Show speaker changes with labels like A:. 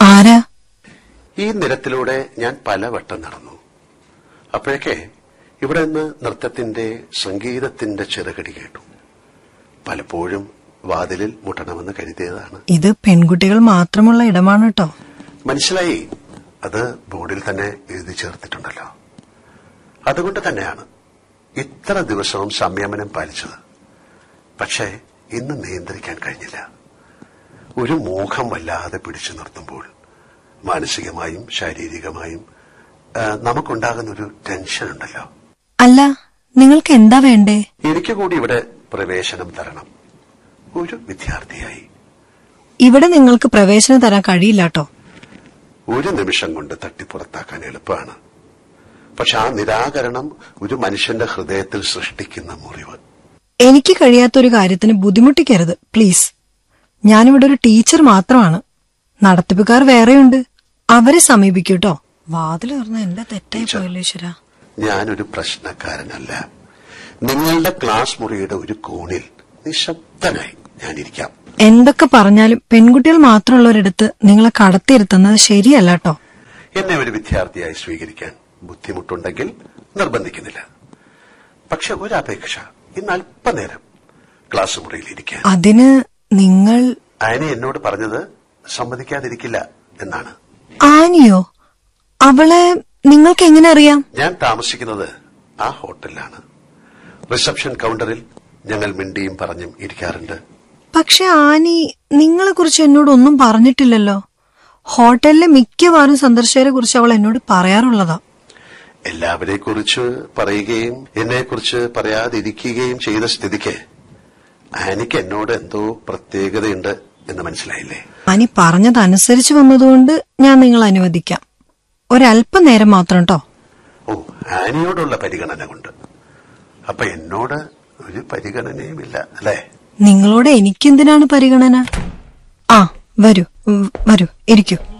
A: ആരാ?
B: ഈ നിരത്തിലൂടെ ഞാൻ പലവട്ടം നടന്നു. അപ്പോഴൊക്കെ ഇവിടെ നിന്ന് നൃത്തത്തിന്റെ സംഗീതത്തിന്റെ ചെറുകടി കേട്ടു. പലപ്പോഴും വാതിലിൽ മുട്ടണമെന്ന് കരുതിയതാണ്.
A: ഇത് പെൺകുട്ടികൾ മാത്രമുള്ള ഇടമാണ് കേട്ടോ.
B: മനസ്സിലായി. അത് ബോർഡിൽ തന്നെ എഴുതി ചേർത്തിട്ടുണ്ടല്ലോ. അതുകൊണ്ട് തന്നെയാണ് ഇത്ര ദിവസവും സംയമനം പാലിച്ചത്. പക്ഷേ ഇന്ന് നിയന്ത്രിക്കാൻ കഴിഞ്ഞില്ല. ഒരു മോഹം വല്ലാതെ പിടിച്ചു നിർത്തുമ്പോൾ മാനസികമായും ശാരീരികമായും നമുക്കുണ്ടാകുന്ന ഒരു ടെൻഷൻ ഉണ്ടല്ലോ.
A: അല്ല, നിങ്ങൾക്ക് എന്താ വേണ്ടേ?
B: എനിക്ക് കൂടി ഇവിടെ പ്രവേശനം തരണം, ഒരു വിദ്യാർത്ഥിയായി.
A: ഇവിടെ നിങ്ങൾക്ക് പ്രവേശനം തരാൻ കഴിയില്ലാട്ടോ.
B: ഒരു നിമിഷം കൊണ്ട് തട്ടിപ്പുറത്താക്കാൻ എളുപ്പമാണ്. പക്ഷെ ആ നിരാകരണം ഒരു മനുഷ്യന്റെ ഹൃദയത്തിൽ സൃഷ്ടിക്കുന്ന മുറിവ്.
A: എനിക്ക് കഴിയാത്തൊരു കാര്യത്തിന് ബുദ്ധിമുട്ടിക്കരുത് പ്ലീസ്. ഞാനിവിടെ ഒരു ടീച്ചർ മാത്രമാണ്. നടത്തിപ്പുകാർ വേറെയുണ്ട്, അവരെ സമീപിക്കൂട്ടോ. വാതിൽ തുറന്ന എന്റെ തെറ്റായി പോയല്ലോ ഈശ്വരാ.
B: ഞാനൊരു പ്രശ്നക്കാരനല്ല. നിങ്ങളുടെ ക്ലാസ് മുറിയുടെ ഒരു കോണിൽ നിശബ്ദനായി ഞാനിരിക്കാം.
A: എന്തൊക്കെ പറഞ്ഞാലും പെൺകുട്ടികൾ മാത്രമുള്ളൊരിടത്ത് നിങ്ങളെ കടത്തിയിരുത്തുന്നത് ശരിയല്ല കേട്ടോ.
B: എന്നെ ഒരു വിദ്യാർത്ഥിയായി സ്വീകരിക്കാൻ ബുദ്ധിമുട്ടുണ്ടെങ്കിൽ നിർബന്ധിക്കുന്നില്ല. പക്ഷെ ഒരപേക്ഷ, ഇന്ന് അല്പനേരം ക്ലാസ് മുറിയിൽ ഇരിക്കാൻ.
A: അതിന് നിങ്ങൾ...
B: ആനി എന്നോട് പറഞ്ഞത് സമ്മതിക്കാതിരിക്കില്ല എന്നാണ്.
A: ആനിയോ? അവളെ നിങ്ങൾക്ക് എങ്ങനെ അറിയാം?
B: ഞാൻ താമസിക്കുന്നത് ആ ഹോട്ടലിലാണ്. റിസപ്ഷൻ കൌണ്ടറിൽ ഞങ്ങൾ മിണ്ടിയും പറഞ്ഞും ഇരിക്കാറുണ്ട്.
A: പക്ഷെ ആനി നിങ്ങളെ കുറിച്ച് എന്നോടൊന്നും പറഞ്ഞിട്ടില്ലല്ലോ. ഹോട്ടലിലെ മിക്കവാറും സന്ദർശകരെ കുറിച്ച് അവൾ എന്നോട് പറയാറുള്ളതാ.
B: എല്ലാവരെ കുറിച്ച് പറയുകയും എന്നെക്കുറിച്ച് പറയാതിരിക്കുകയും ചെയ്ത സ്ഥിതിക്ക് ആനിക്ക് എന്നോട് എന്തോ പ്രത്യേകതയുണ്ട് എന്ന് മനസ്സിലായില്ലേ?
A: ആനി പറഞ്ഞതനുസരിച്ച് വന്നതുകൊണ്ട് ഞാൻ നിങ്ങൾ അനുവദിക്കാം. ഒരല്പനേരം മാത്രം കേട്ടോ.
B: ഓ, ആനിയോടുള്ള പരിഗണന കൊണ്ട്. അപ്പൊ എന്നോട് ഒരു പരിഗണനയുമില്ല അല്ലേ?
A: നിങ്ങളോട് എനിക്കെന്തിനാണ് പരിഗണന? ആ, വരൂ വരൂ, ഇരിക്കൂ.